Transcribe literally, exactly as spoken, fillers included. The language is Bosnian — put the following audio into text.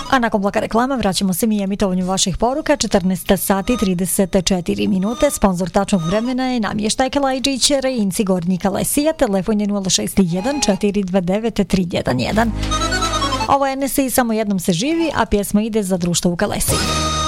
A nakon bloka reklama vraćamo se mi emitovanju vaših poruka. Četrnaest sati trideset četiri minute. Sponsor tačnog vremena je namještaj Kalajđić, Rejinci Gornji Kalesija. Telefon je nula šest jedan četiri dva devet tri jedan jedan. Ovo je N S I, samo jednom se živi, a pjesma ide za društvo u Kalesiji.